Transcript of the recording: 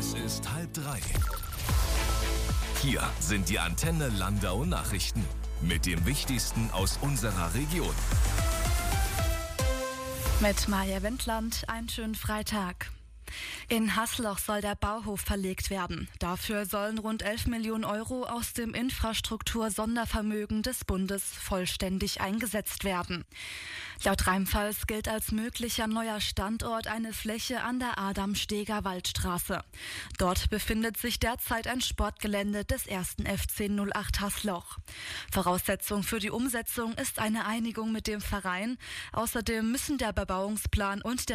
Es ist 2:30. Hier sind die Antenne Landau Nachrichten mit dem Wichtigsten aus unserer Region. Mit Maja Wendland, einen schönen Freitag. In Hasloch soll der Bauhof verlegt werden. Dafür sollen rund 11 Millionen Euro aus dem Infrastruktur-Sondervermögen des Bundes vollständig eingesetzt werden. Laut Rheinpfalz gilt als möglicher neuer Standort eine Fläche an der Adam-Steger Waldstraße. Dort befindet sich derzeit ein Sportgelände des 1. FC 08 Hasloch. Voraussetzung für die Umsetzung ist eine Einigung mit dem Verein. Außerdem müssen der Bebauungsplan und der